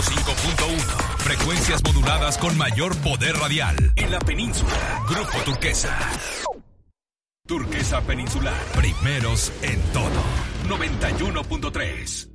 105.1. Frecuencias moduladas con mayor poder radial. En la península. Grupo Turquesa. Turquesa Peninsular. Primeros en todo. 91.3.